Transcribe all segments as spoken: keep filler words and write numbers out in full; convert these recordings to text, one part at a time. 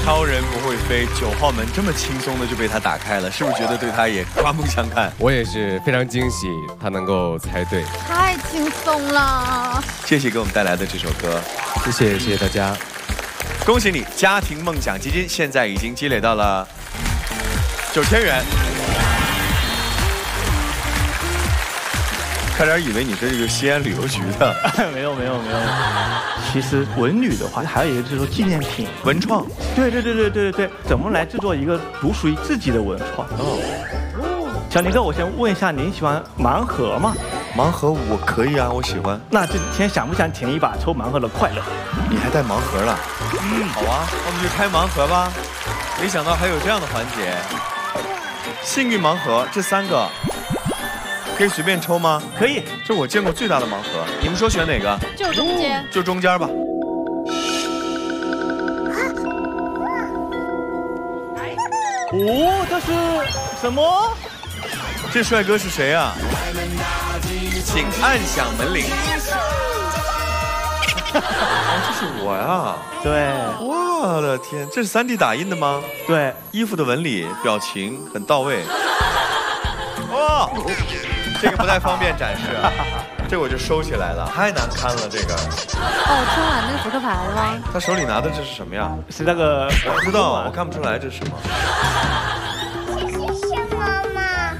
超人不会飞，九号门这么轻松的就被他打开了，是不是觉得对他也刮目相看？ 我也是非常惊喜，他能够猜对， 太轻松了。 谢谢给我们带来的这首歌， 谢谢谢谢大家， 恭喜你，家庭梦想基金现在已经积累到了九千元。差点以为你是这个西安旅游局的。 没有没有没有，其实文旅的话，还有一个就是说纪念品文创。 对对对对对对对，怎么来制作一个独属于自己的文创？哦，小林哥，我先问一下，您喜欢盲盒吗？ 盲盒我可以啊，我喜欢。 那这几天想不想体验一把抽盲盒的快乐？ 你还带盲盒了？嗯，好啊，那我们就开盲盒吧。没想到还有这样的环节，幸运盲盒这三个。可以随便抽吗？ 可以， 这我见过最大的盲盒。你们说选哪个？ 就中间， 就中间吧。 哦，这是什么？ 这帅哥是谁啊？请按响门铃。哦，这是我呀。 对。 我的天，这是 三 D 打印的吗？ 对， 衣服的纹理、表情很到位。哦。这个不太方便展示啊，这我就收起来了，太难看了这个。 哦，春晚那个扑克牌吗？ 他手里拿的这是什么呀？ 是那个， 我不知道，我看不出来这是什么。 这是什么吗？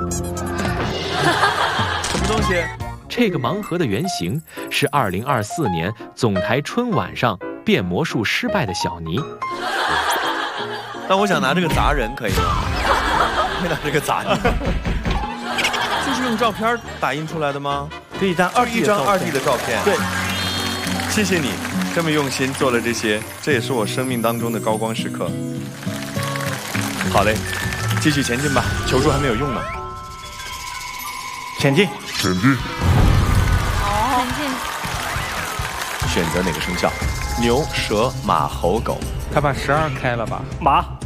什么东西？ 这个盲盒的原型是二零二四年总台春晚上变魔术失败的小尼。 那我想拿这个砸人可以吗？可以拿这个砸你吗？就是用照片打印出来的吗？ 是一张二 D 一张二 D 的照片。 对， 谢谢你这么用心做了这些，这也是我生命当中的高光时刻。好嘞，继续前进吧，球柱还没有用呢。 前进， 前进。 哦，前进。 选择哪个生肖？牛、蛇、马、猴、狗。 他把十二开了吧？ 马。